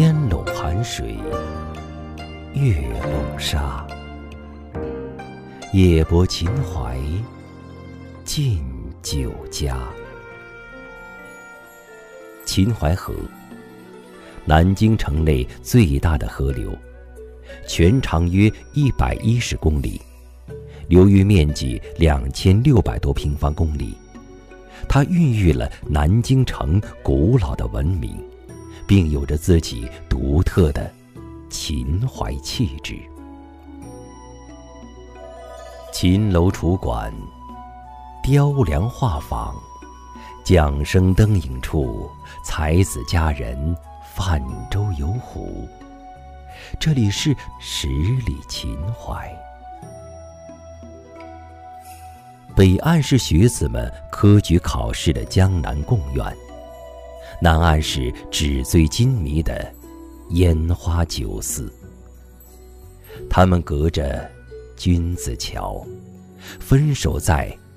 烟笼寒水，月笼沙。夜泊秦淮，近酒家。秦淮河，南京城内最大的河流，全长约110公里，流域面积2600多平方公里。它孕育了南京城古老的文明，并有着自己独特的秦淮气质。秦楼楚馆，雕梁画舫，桨声灯影处，才子佳人泛舟游湖。这里是十里秦淮。北岸是学子们科举考试的江南贡院，南岸是纸醉金迷的烟花酒肆。他们隔着君子桥，分守在